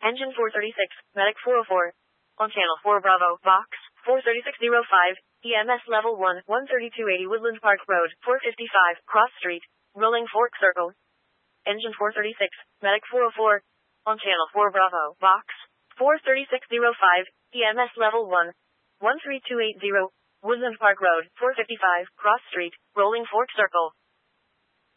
Engine 436, Medic 404. On Channel 4 Bravo, Box 43605, EMS Level 1, 13280 Woodland Park Road, 455, Cross Street, Rolling Fork Circle. Engine 436, Medic 404. On Channel 4 Bravo, Box 43605, EMS Level 1, 13280, Woodland Park Road, 455, Cross Street, Rolling Fork Circle.